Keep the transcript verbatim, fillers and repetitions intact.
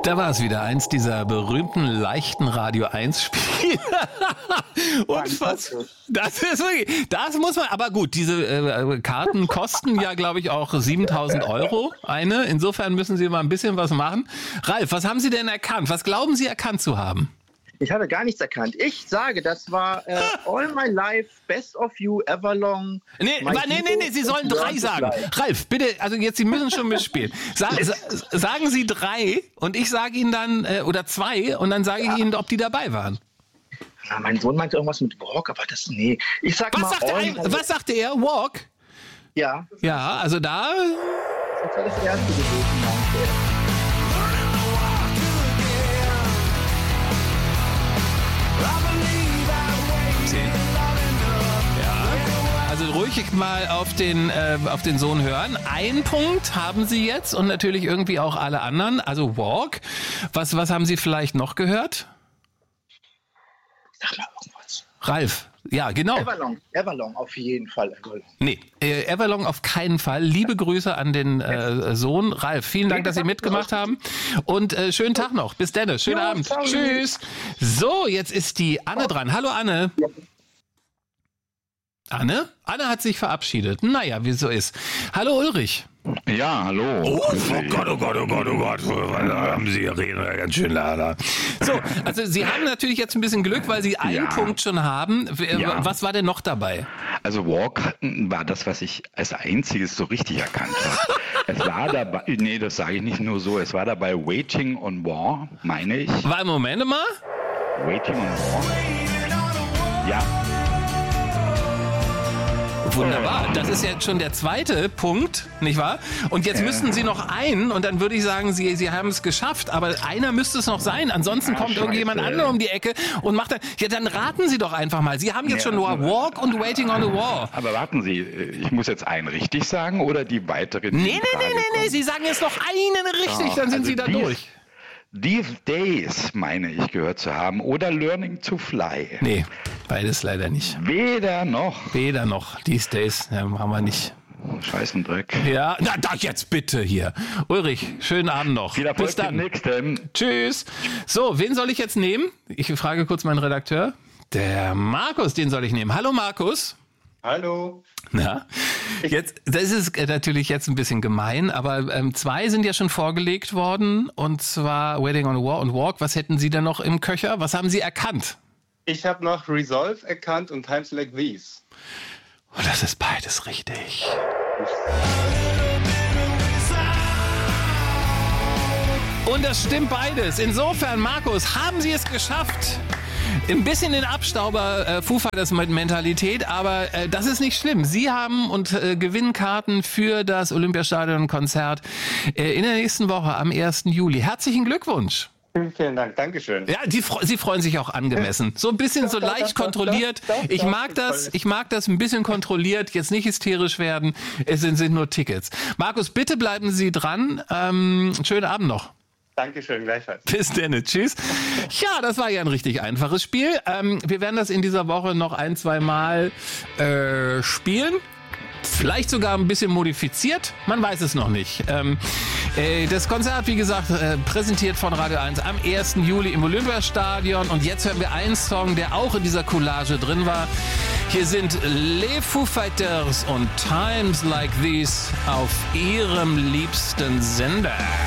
Da war es wieder, eins dieser berühmten leichten Radio eins Spiele. Unfassbar. Das ist wirklich, das muss man, aber gut, diese äh, Karten kosten ja, glaube ich, auch siebentausend Euro eine. Insofern müssen Sie mal ein bisschen was machen. Ralf, was haben Sie denn erkannt? Was glauben Sie erkannt zu haben? Ich habe gar nichts erkannt. Ich sage, das war äh, All My Life, Best of You, Everlong. Nee, nee, nee, nee, nee, Sie sollen drei sagen. Ralf, bitte, also jetzt, Sie müssen schon mitspielen. Sa- sa- sagen Sie drei und ich sage Ihnen dann, äh, oder zwei, und dann sage ich ja. Ihnen, ob die dabei waren. Ja, mein Sohn meinte irgendwas mit Walk, aber das, nee. Ich sag was, mal, sagte ein, was sagte er? Walk? Ja. Ja, also da... Das war das erste gewesen, meinte er. Also ruhig mal auf den, äh, auf den Sohn hören. Ein Punkt haben Sie jetzt und natürlich irgendwie auch alle anderen. Also Walk. Was, was haben Sie vielleicht noch gehört? Sag mal irgendwas. Ralf. Ja, genau. Everlong, Everlong auf jeden Fall. Everlong. Nee, äh, Everlong auf keinen Fall. Liebe Grüße an den äh, Sohn. Ralf, vielen Dank, dass Sie mitgemacht haben. Und äh, schönen Tag noch. Bis dann. Schönen ja, Abend. Ciao. Tschüss. So, jetzt ist die Anne dran. Hallo Anne. Ja. Anne? Anne hat sich verabschiedet. Naja, wie so ist. Hallo Ulrich. Ja, hallo. Oh, oh Gott, oh Gott, oh Gott, oh Gott. Da haben Sie reden ganz schön leider. So, also Sie haben natürlich jetzt ein bisschen Glück, weil Sie einen ja. Punkt schon haben. Ja. Was war denn noch dabei? Also Walk war das, was ich als einziges so richtig erkannt habe. Es war dabei, nee, das sage ich nicht nur so, es war dabei Waiting on War, meine ich. War, Moment mal. Waiting on War. Ja. Wunderbar, das ist jetzt schon der zweite Punkt, nicht wahr? Und jetzt müssten Sie noch einen und dann würde ich sagen, Sie, Sie haben es geschafft, aber einer müsste es noch sein, ansonsten ah, kommt Scheiße. irgendjemand anderer um die Ecke und macht dann, ja dann raten Sie doch einfach mal, Sie haben jetzt ja, schon nur Walk und Waiting on a Wall. Aber warten Sie, ich muss jetzt einen richtig sagen oder die weiteren? Nee, nee, nee, nee, nee, Sie sagen jetzt noch einen richtig, oh, dann sind also Sie da dies, durch. These Days, meine ich, gehört zu haben oder Learning to Fly. Nee, beides leider nicht. Weder noch. Weder noch. These Days ja, haben wir nicht. Scheiß und Dreck. Ja, na da jetzt bitte hier. Ulrich, schönen Abend noch. Viel Erfolg. Bis dann. Nächsten. Tschüss. So, wen soll ich jetzt nehmen? Ich frage kurz meinen Redakteur. Der Markus, den soll ich nehmen. Hallo Markus. Hallo. Na, jetzt, das ist natürlich jetzt ein bisschen gemein, aber ähm, zwei sind ja schon vorgelegt worden, und zwar Waiting on a War und Walk. Was hätten Sie denn noch im Köcher? Was haben Sie erkannt? Ich habe noch Resolve erkannt und Times Like These. Oh, das ist beides richtig. Und das stimmt beides. Insofern, Markus, haben Sie es geschafft. Ein bisschen den Abstauber äh, Foo Fighters Mentalität, aber äh, das ist nicht schlimm. Sie haben und äh, gewinnen Karten für das Olympiastadion-Konzert äh, in der nächsten Woche am ersten Juli. Herzlichen Glückwunsch. Vielen, vielen Dank, Dankeschön. Ja, die, Sie freuen sich auch angemessen. So ein bisschen so leicht kontrolliert. Ich mag das, ich mag das ein bisschen kontrolliert, jetzt nicht hysterisch werden. Es sind, sind nur Tickets. Markus, bitte bleiben Sie dran. Ähm, schönen Abend noch. Dankeschön, gleichfalls. Bis dann, tschüss. Ja, das war ja ein richtig einfaches Spiel. Ähm, wir werden das in dieser Woche noch ein, zwei Mal äh, spielen. Vielleicht sogar ein bisschen modifiziert. Man weiß es noch nicht. Ähm, äh, das Konzert, wie gesagt, äh, präsentiert von Radio eins am ersten Juli im Olympiastadion. Und jetzt hören wir einen Song, der auch in dieser Collage drin war. Hier sind Les Foo Fighters und Times Like These auf ihrem liebsten Sender.